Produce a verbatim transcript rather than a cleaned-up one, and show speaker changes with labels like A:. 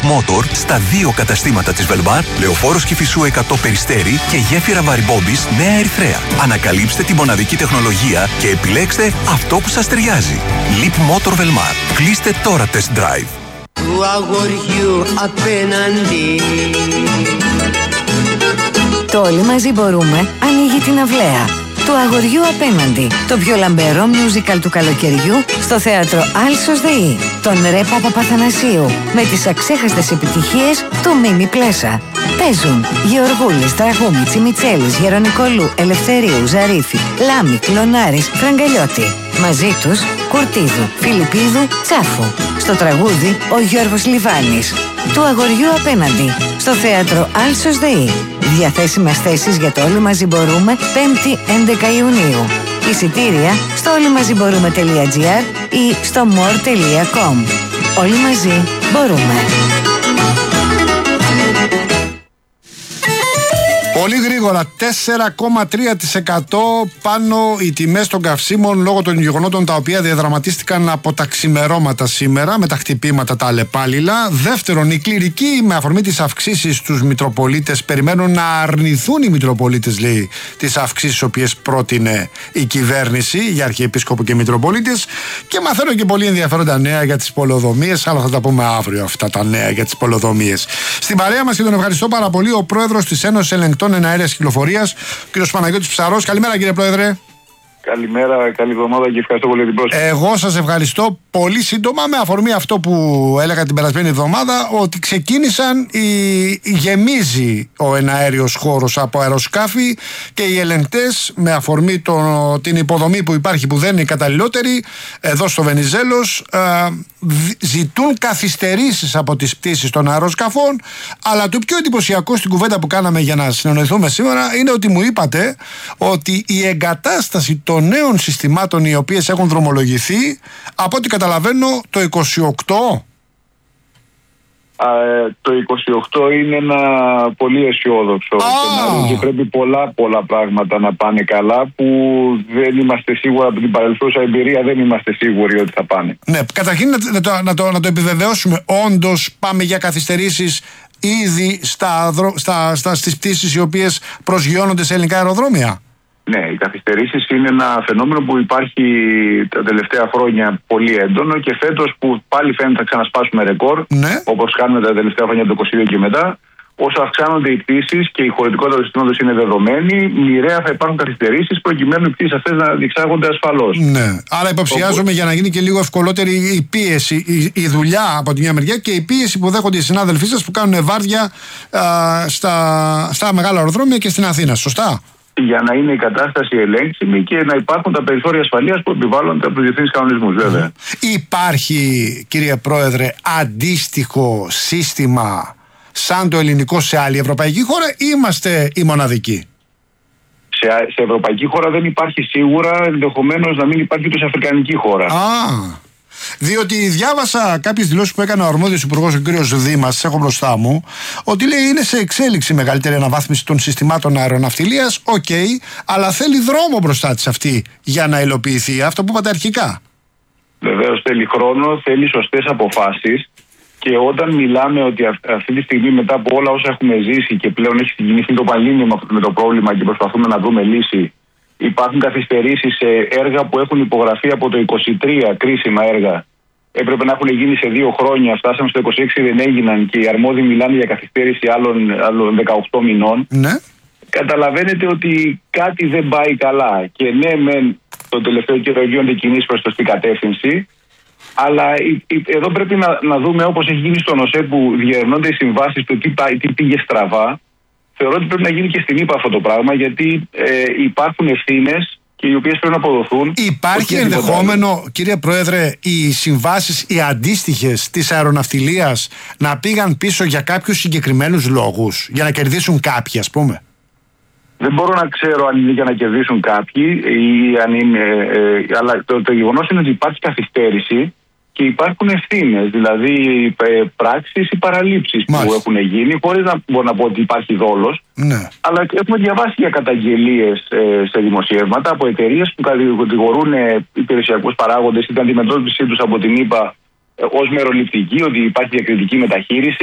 A: Leap Motor στα δύο καταστήματα της Velbar, Λεωφόρος Κηφισού εκατό Περιστέρι και Γέφυρα Βαρυμπόμπης Νέα Ερυθρέα. Ανακαλύψτε τη μοναδική τεχνολογία και επιλέξτε αυτό που σας ταιριάζει. Leap Motor Velmar. Κλείστε τώρα test drive.
B: Του αγοριού απέναντι.
C: Το Όλοι Μαζί Μπορούμε ανοίγει την αυλαία του αγοριού απέναντι. Το πιο λαμπερό musical του καλοκαιριού στο θέατρο Άλσος ΔΕΗ. Τον Ρε Παπαπαθανασίου με τις αξέχαστες επιτυχίες του Μίμη Πλέσα. Παίζουν Γεωργούλης, Τραγούμη, Τσιμιτσέλης, Γερονικολού, Ελευθερίου, Ζαρίφη, Λάμη, Κλωνάρης, Φραγκαλιώτη. Μαζί τους Κουρτίδου, Φιλιππίδου, Τσάφου. Στο τραγούδι ο Γιώργος Λιβάνης. Του αγοριού απέναντι στο θέατρο Άλσος ΔΕΗ. Διαθέσιμες θέσεις για το Όλοι Μαζί Μπορούμε πέμπτη έντεκα Ιουνίου. Εισιτήρια στο όλοιμαζιμπορούμε.gr ή στο more τελεία com. Όλοι μαζί μπορούμε.
D: Πολύ γρήγορα, τέσσερα κόμμα τρία τοις εκατό πάνω οι τιμές των καυσίμων λόγω των γεγονότων τα οποία διαδραματίστηκαν από τα ξημερώματα σήμερα με τα χτυπήματα τα αλλεπάλληλα. Δεύτερον, οι κληρικοί με αφορμή τις αυξήσεις στους Μητροπολίτες περιμένουν να αρνηθούν οι Μητροπολίτες, λέει, τις αυξήσεις οποίες πρότεινε η κυβέρνηση για Αρχιεπίσκοπο και Μητροπολίτες. Και μαθαίνω και πολύ ενδιαφέροντα νέα για τις πολεοδομίες, αλλά θα τα πούμε αύριο αυτά τα νέα για τις πολεοδομίες. Στην παρέα μας και τον ευχαριστώ πάρα πολύ ο πρόεδρος της Ένωσης Ελεγκτών Εναέρειας Κυκλοφορίας, κ. Παναγιώτης Ψαρός. Καλημέρα, κύριε Πρόεδρε.
E: Καλημέρα, καλή εβδομάδα και ευχαριστώ πολύ την πρόσκληση.
D: Εγώ σας ευχαριστώ πολύ σύντομα με αφορμή αυτό που έλεγα την περασμένη εβδομάδα, ότι ξεκίνησαν οι... γεμίζει ο εναέριος χώρος από αεροσκάφη και οι ελεγκτές με αφορμή το... την υποδομή που υπάρχει που δεν είναι η καταλληλότερη εδώ στο Βενιζέλος ε, ζητούν καθυστερήσεις από τις πτήσεις των αεροσκαφών, αλλά το πιο εντυπωσιακό στην κουβέντα που κάναμε για να συνεννοηθούμε σήμερα είναι ότι μου είπατε ότι η εγκατάσταση των των νέων συστημάτων οι οποίες έχουν δρομολογηθεί, από ό,τι καταλαβαίνω, το είκοσι οκτώ.
E: Α, το είκοσι οκτώ είναι ένα πολύ αισιόδοξο σενάριο και πρέπει πολλά πολλά πράγματα να πάνε καλά που δεν είμαστε σίγουροι από την παρελθούσα εμπειρία, δεν είμαστε σίγουροι ότι θα πάνε.
D: Ναι, καταρχήν να, να, το, να, το, να το επιβεβαιώσουμε, όντως πάμε για καθυστερήσεις ήδη στα, στα, στα, στις πτήσεις οι οποίες προσγειώνονται σε ελληνικά αεροδρόμια.
E: Ναι, οι καθυστερήσεις είναι ένα φαινόμενο που υπάρχει τα τελευταία χρόνια πολύ έντονο και φέτος που πάλι φαίνεται θα ξανασπάσουμε ρεκόρ, ναι, όπως κάνουμε τα τελευταία χρόνια το είκοσι δύο και μετά. Όσο αυξάνονται οι πτήσεις και η χωρητικότητα του συστήματος είναι δεδομένη, μοιραία θα υπάρχουν καθυστερήσεις προκειμένου οι πτήσεις αυτές να διεξάγονται ασφαλώς.
D: Ναι. Άρα υποψιάζομαι Όπως... για να γίνει και λίγο ευκολότερη η πίεση, η, η δουλειά από τη μια μεριά και η πίεση που δέχονται οι συνάδελφοί σας που κάνουν βάρδια α, στα, στα μεγάλα αεροδρόμια και στην Αθήνα. Σωστά.
E: Για να είναι η κατάσταση ελέγξιμη και να υπάρχουν τα περιθώρια ασφαλείας που επιβάλλονται από τους διεθνείς κανονισμούς, βέβαια.
D: Υπάρχει, κύριε Πρόεδρε, αντίστοιχο σύστημα σαν το ελληνικό σε άλλη ευρωπαϊκή χώρα ή είμαστε οι μοναδικοί?
E: Σε, σε ευρωπαϊκή χώρα δεν υπάρχει σίγουρα, ενδεχομένως να μην υπάρχει ούτε σε αφρικανική χώρα.
D: Α, διότι διάβασα κάποιες δηλώσεις που έκανε ο αρμόδιος υπουργός, ο κ. Δήμας, έχω μπροστά μου, ότι λέει είναι σε εξέλιξη μεγαλύτερη αναβάθμιση των συστημάτων αεροναυτιλίας. Οκ, okay, αλλά θέλει δρόμο μπροστά της αυτή για να υλοποιηθεί. Αυτό που είπατε αρχικά.
E: Βεβαίως θέλει χρόνο, θέλει σωστές αποφάσεις. Και όταν μιλάμε ότι αυτή τη στιγμή, μετά από όλα όσα έχουμε ζήσει και πλέον έχει συγκινηθεί το Πανελλήνιο με το πρόβλημα και προσπαθούμε να βρούμε λύση, υπάρχουν καθυστερήσεις σε έργα που έχουν υπογραφεί από το είκοσι τρία, κρίσιμα έργα. Έπρεπε να έχουν γίνει σε δύο χρόνια, φτάσαμε στο είκοσι έξι, δεν έγιναν και οι αρμόδιοι μιλάνε για καθυστέρηση άλλων, άλλων δεκαοκτώ μηνών.
D: Ναι.
E: Καταλαβαίνετε ότι κάτι δεν πάει καλά. Και ναι, μεν το τελευταίο καιρό γίνονται κινήσεις προς τη κατεύθυνση. Αλλά εδώ πρέπει να, να δούμε, όπως έχει γίνει στον ΟΣΕ που διερευνώνται οι συμβάσεις του τι, τι πήγε στραβά. Θεωρώ ότι πρέπει να γίνει και στην ΥΠΑ αυτό το πράγμα, γιατί ε, υπάρχουν ευθύνες και οι οποίες πρέπει να αποδοθούν.
D: Υπάρχει ενδεχόμενο, κύριε Πρόεδρε, οι συμβάσεις, οι αντίστοιχες της αεροναυτιλίας να πήγαν πίσω για κάποιους συγκεκριμένους λόγους, για να κερδίσουν κάποιοι, ας πούμε?
E: Δεν μπορώ να ξέρω αν είναι για να κερδίσουν κάποιοι, ή αν είναι, ε, αλλά το, το γεγονός είναι ότι υπάρχει καθυστέρηση και υπάρχουν ευθύνες, δηλαδή ε, πράξεις ή παραλήψεις που έχουν γίνει, χωρίς να μπορώ να πω ότι υπάρχει δόλος.
D: Ναι.
E: Αλλά έχουμε διαβάσει για καταγγελίες ε, σε δημοσιεύματα από εταιρείες που κατηγορούν ε, υπηρεσιακούς παράγοντες ή την αντιμετώπιση τους από την ΥΠΑ ε, ως μεροληπτική, ότι υπάρχει διακριτική μεταχείριση.